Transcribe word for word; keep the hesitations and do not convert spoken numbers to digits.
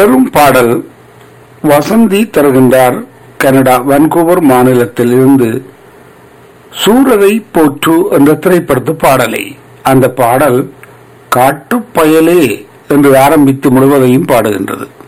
தொடரும் பாடல் வசந்தி தருகின்றார். கனடா வான்கூவர் மாநிலத்தில் இருந்து சூரரை போற்று என்ற திரைப்படத்து பாடலை. அந்த பாடல் காட்டுப்பயலே என்று ஆரம்பித்து முழுவதையும் பாடுகின்றது.